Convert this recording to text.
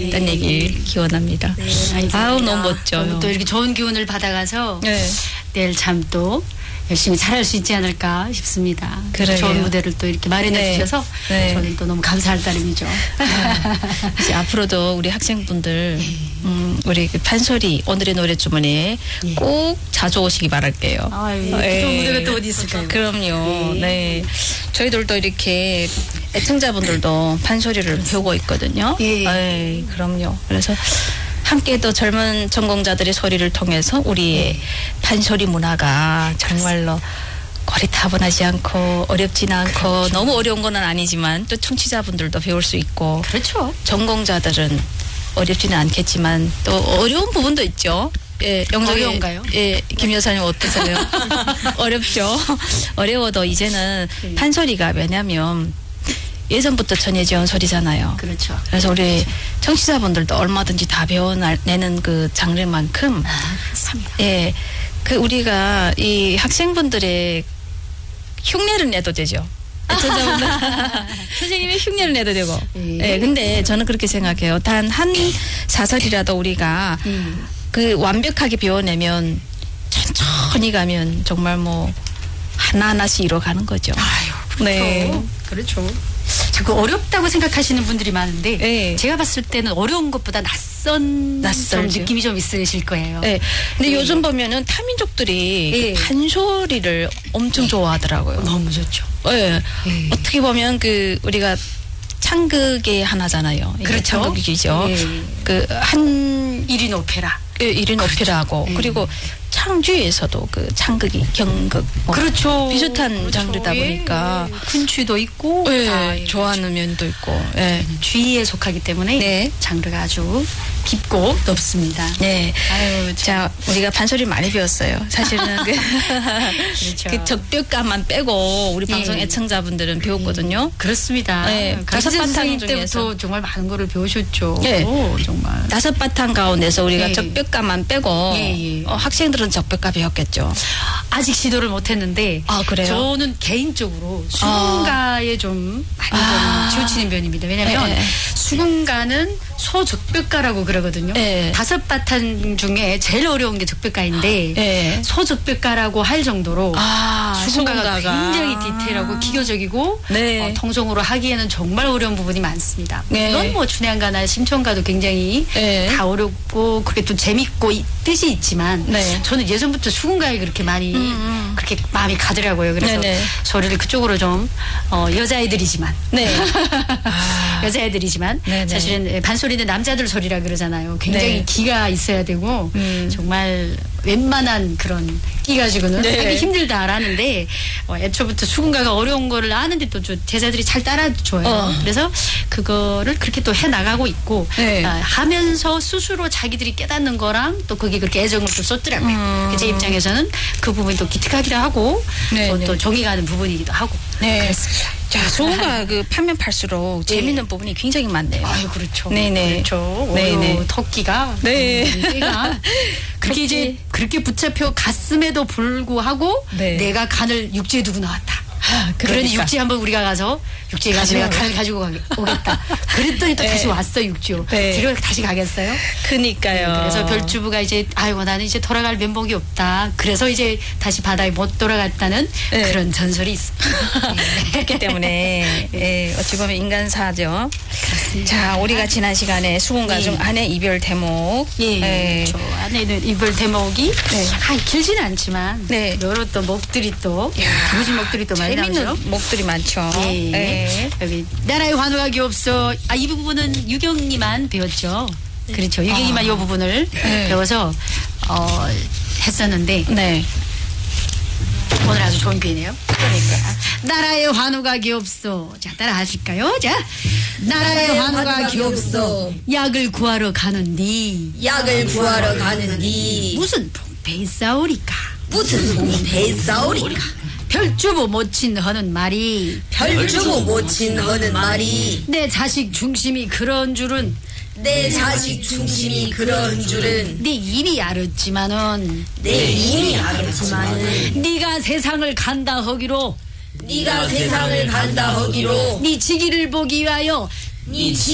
있다는 얘기 기원합니다. 아우 너무 멋져요. 또 이렇게 좋은 기운을 받아가서 네. 내일 참 또 열심히 잘할 수 있지 않을까 싶습니다. 그러게요. 좋은 무대를 또 이렇게 마련해 네. 주셔서 네. 저는 또 너무 감사할 따름이죠. 이제 앞으로도 우리 학생분들 우리 그 판소리 오늘의 노래 주머니에 꼭 자주 오시기 바랄게요. 아유, 네. 좋은 무대가 또 어디 있을까요? 그럼요. 네. 저희들도 이렇게 애청자분들도 판소리를 배우고 있거든요. 예. 네, 그럼요. 그래서 함께 또 젊은 전공자들의 소리를 통해서 우리의 판소리 문화가 정말로 고리타분하지 않고 어렵지는 않고 너무 어려운 건 아니지만 또 청취자분들도 배울 수 있고 그렇죠. 전공자들은 어렵지는 않겠지만 또 어려운 부분도 있죠. 예, 영적이 어려운가요? 예, 김 여사님 어떠세요? 어렵죠. 어려워도 이제는 판소리가 왜냐면 예전부터 전해져온 소리잖아요. 그렇죠. 그래서 우리 청취자분들도 얼마든지 다 배워내는 그 장르만큼 그렇습니다. 예, 그 우리가 이 학생분들의 흉내를 내도 되죠. 애청자분들 선생님의 흉내를 내도 되고. 예, 근데 저는 그렇게 생각해요. 단 한 사설이라도 우리가 그 완벽하게 배워내면 천천히 가면 정말 뭐 하나하나씩 이뤄가는 거죠. 아유, 그렇죠. 네. 그렇죠. 자꾸 어렵다고 생각하시는 분들이 많은데 네. 제가 봤을 때는 어려운 것보다 낯선 좀 느낌이 좀 있으실 거예요. 네. 근데 요즘 보면은 타민족들이 그 판소리를 엄청 좋아하더라고요. 너무 좋죠. 네. 어떻게 보면 그 우리가 창극의 하나잖아요. 그렇죠. 창극이죠. 그 한 1인 오페라. 1인 그렇죠. 오페라하고 그리고 창주에서도 그 창극이 경극 뭐 그렇죠. 비슷한 그렇죠. 장르다 보니까 군취도 있고 좋아하는 면도 있고 주의에 속하기 때문에 네. 장르가 아주 깊고 높습니다. 네. 아유, 자, 우리가 판소리 많이 배웠어요. 사실은 그렇죠. 그 적벽가만 빼고 우리 방송 애청자분들은 배웠거든요. 그렇습니다. 네. 다섯 바탕 중에서 때부터 정말 많은 거를 배우셨죠. 네. 오, 정말. 다섯 바탕 가운데서 우리가 적벽가만 빼고 학생들은 적벽가 배웠겠죠. 아직 시도를 못했는데 아, 그래요? 저는 개인적으로 수군가에 좀 많이 좀 치우치는 편입니다. 왜냐하면 수군가는 소적벽가라고 그러거든요. 다섯 바탕 중에 제일 어려운 게 적벽가인데 소적벽가라고 할 정도로 수군가가 굉장히 디테일하고 기교적이고 통성으로 하기에는 정말 어려운 부분이 많습니다. 물론 뭐 춘향가나 심청가도 굉장히 다 어렵고 그게 또 재밌고 뜻이 있지만 저는 예전부터 수군가에 그렇게 많이 그렇게 마음이 가더라고요. 그래서 소리를 그쪽으로 좀 여자애들이지만 여자애들이지만 사실은 반소리는 남자들 소리라 그러잖아요. 굉장히 기가 있어야 되고 정말 웬만한 그런 끼 가지고는 하기 힘들다라는데 애초부터 수군가가 어려운 거를 아는데 또 제자들이 잘 따라줘요. 그래서 그거를 그렇게 또 해나가고 있고 하면서 스스로 자기들이 깨닫는 거랑 또 그게 그렇게 애정을 또 쏟더라고요. 제 입장에서는 그 부분이 또 기특하기도 하고 또 정이 가는 부분이기도 하고 그렇습니다. 자, 수군가 그 파면 팔수록 재밌는 부분이 굉장히 많네요. 아유, 그렇죠. 네네. 그렇죠. 토끼가. 그렇게 이제 그렇게 붙잡혀 갔음에도 불구하고 내가 간을 육지에 두고 나왔다. 그러니 육지에 한번 우리가 가서 육지에 가서 내가 간을 가지고 오겠다. 그랬더니 또 다시 왔어 육지로. 뒤로 다시 가겠어요? 그니까요. 그래서 별주부가 이제 아이고 나는 이제 돌아갈 면목이 없다. 그래서 이제 다시 바다에 못 돌아갔다는 그런 전설이 있습니다. 그렇기 때문에 어찌 보면 인간사죠. 그렇습니다. 자, 우리가 지난 시간에 수군가 중 아내 이별 대목. 저 아내는 이별 대목이 길지는 않지만 여러 또 목들이 또 부르진 목들이 또 많이 재밌는 나오죠. 목들이 많죠. 여기 나라의 환호하기 없어. 이 부분은 유경이만 배웠죠. 그렇죠. 유경이만 이 부분을 배워서 했었는데 오늘 아주 좋은 기회네요. 그러니까 나라의 환호각이 없어. 자, 따라 하실까요? 자, 나라의 환호각이 없어. 약을 구하러 가는디. 약을 구하러 가는디. 무슨 봉패 싸우리까. 무슨 봉패 싸우리까. 별주부 모친 하는 말이. 별주부 모친 하는 말이. 내 자식 중심이 그런 줄은. 내 자식 중심이 그런 줄은 네 이미 알았지만은 네가 세상을 간다 하기로 네가 세상을 간다 하기로 네 지기를 보기 위하여 네